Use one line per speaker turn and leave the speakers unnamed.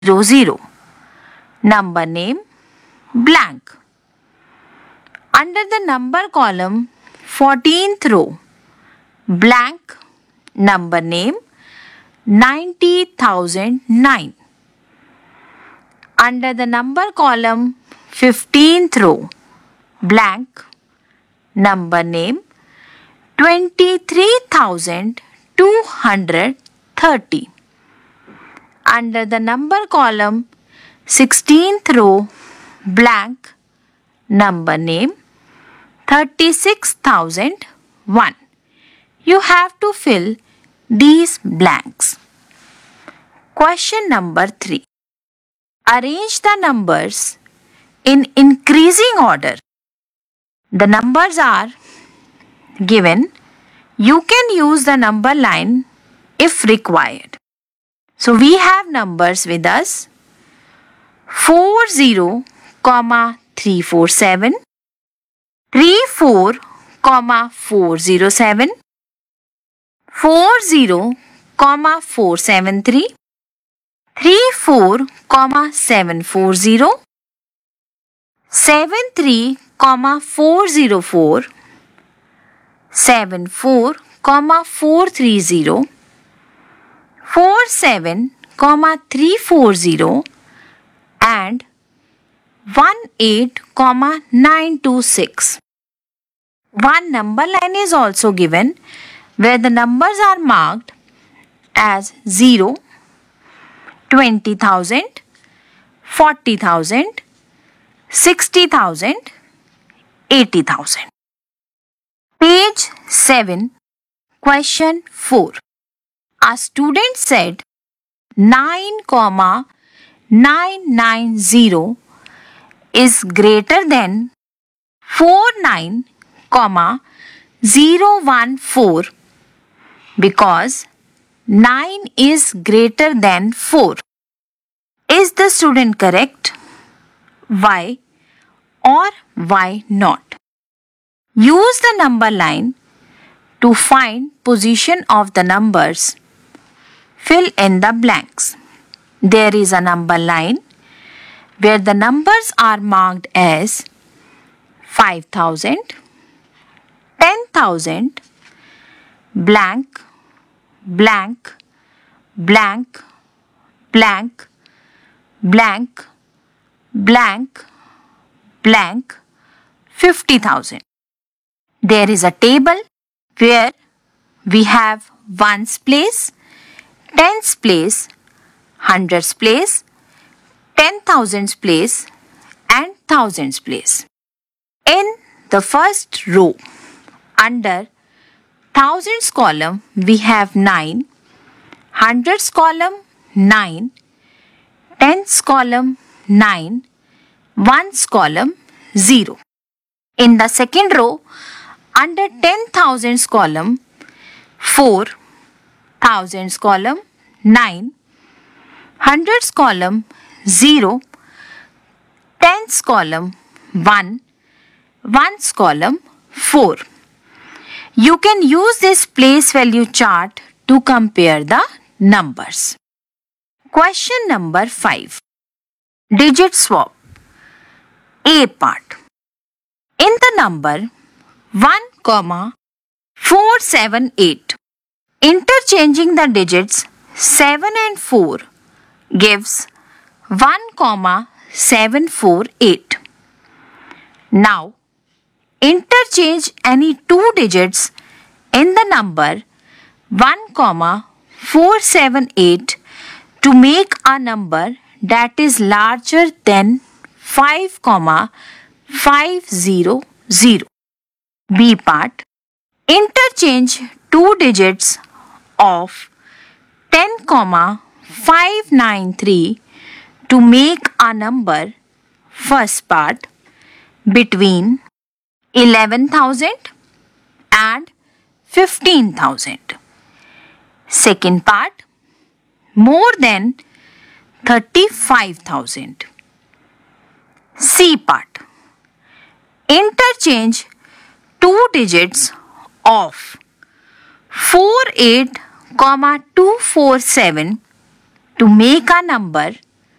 00. Number name blank. Under the number column, 14th row, blank, number name 90,009. Under the number column, 15th row, blank, number name 23,230. Under the number column, 16th row, blank, number name 36,001. You have to fill these blanks. Question number 3. Arrange the numbers in increasing order. The numbers are given. You can use the number line if required. So we have numbers with us 40, 347, 34, 407, 40, 473, 34, 740, 73, 404, 74, 430, 47, 340 and 18, 926. One number line is also given where the numbers are marked as 0, 20,000, 40,000, 60,000, 80,000. Page 7, question 4. A student said 9,990 is greater than 49,014 because 9 is greater than 4. Is the student correct? Why or why not? Use the number line to find position of the numbers. Fill in the blanks. There is a number line where the numbers are marked as 5,000, 10,000, blank, blank, blank, blank, blank, blank, blank, 50,000. There is a table where we have ones place, tens place, hundreds place, 10,000s place and thousands place. In the first row, under thousands column, we have 9, hundreds column 9, tens column 9, ones column 0. In the second row, under 10,000s column, 4, thousands column 9, hundreds column 0, tens column 1, ones column 4. You can use this place value chart to compare the numbers. Question number 5. Digit swap. A part. In the number 1,478, interchanging the digits 7 and 4 gives 1,748. Now, interchange any two digits in the number 1,478 to make a number that is larger than 5,500. B part. Interchange two digits of 10,593 to make a number, first part, between 11,000 and 15,000. Second part, more than 35,000. C part. Interchange two digits of 48,247 to make a number